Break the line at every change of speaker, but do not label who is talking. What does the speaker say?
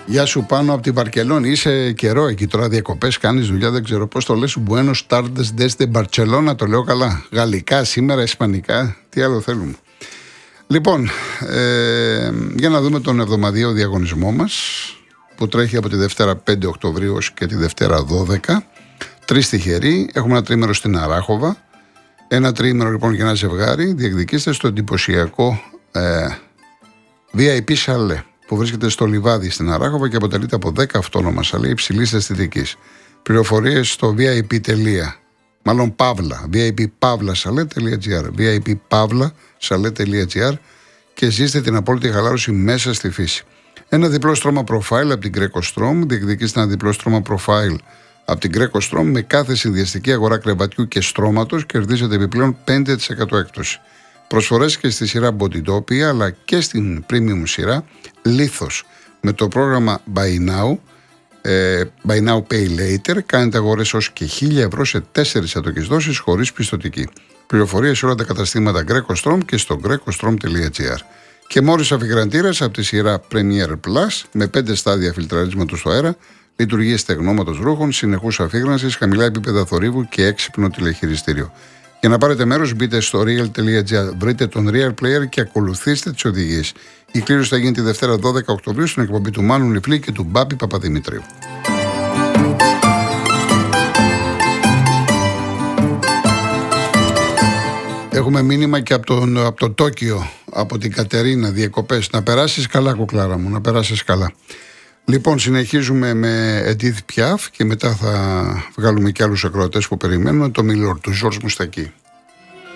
Γεια σου Πάνο από την Βαρκελόνη. Είσαι καιρό εκεί τώρα, διακοπές, κάνεις δουλειά, δεν ξέρω πώς το λες. Buenos tardes desde Barcelona, το λέω καλά. Γαλλικά σήμερα, ισπανικά, τι άλλο θέλουμε. Λοιπόν, για να δούμε τον εβδομαδιαίο διαγωνισμό μας που τρέχει από τη Δευτέρα 5 Οκτωβρίου και τη Δευτέρα 12. 3 τυχεροί, έχουμε ένα τρίμερο στην Αράχοβα. Ένα τρίμερο λοιπόν για ένα ζευγάρι. Διεκδικήστε στο εντυπωσιακό VIP Chalet που βρίσκεται στο Λιβάδι στην Αράχοβα και αποτελείται από 10 αυτόνομα σαλέ υψηλής αισθητικής. Πληροφορίες στο vip.chalet.gr vip.chalet.gr και ζήστε την απόλυτη χαλάρωση μέσα στη φύση. Ένα διπλό στρώμα profile από την Greco Strom. Διεκδικήστε ένα διπλό στρώμα profile από την Greco Strom με κάθε συνδυαστική αγορά κρεβατιού και στρώματος κερδίζετε επιπλέον 5% έκπτωση. Προσφορές και στη σειρά Bodytopia αλλά και στην premium σειρά Lithos. Με το πρόγραμμα Buy Now Pay Later κάνετε αγορές ως και 1.000 ευρώ σε 4 ατοκές δόσεις χωρίς πιστωτική. Πληροφορίες σε όλα τα καταστήματα Greco Strom και στο grecostrom.gr. Και μόρις αφιγραντήρας από τη σειρά Premier Plus με 5 στάδια φιλτραρίσματος στο αέρα, λειτουργίες στεγνώματος ρούχων, συνεχούς αφίγρανσης, χαμηλά επίπεδα θορύβου και έξυπνο τηλεχειριστήριο. Για να πάρετε μέρος μπείτε στο real.gr, βρείτε τον Real Player και ακολουθήστε τις οδηγίες. Η κλήρωση θα γίνει τη Δευτέρα 12 Οκτωβρίου στην εκπομπή του Μάνου Νιφλή και του Μπάπη Παπαδημητρίου. Έχουμε μήνυμα και από το Τόκιο, από την Κατερίνα, διακοπές. Να περάσεις καλά, κουκλάρα μου, να περάσεις καλά. Λοιπόν, συνεχίζουμε με Edith Piaf και μετά θα βγάλουμε και άλλους ακροατές που περιμένουμε, το Milord του George Moustaki.